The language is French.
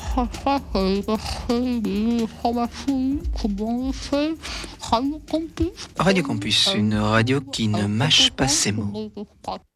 ça, c'est passer des informations, comment on fait, Radio Campus. Radio Campus, une radio qui ne mâche pas ses mots.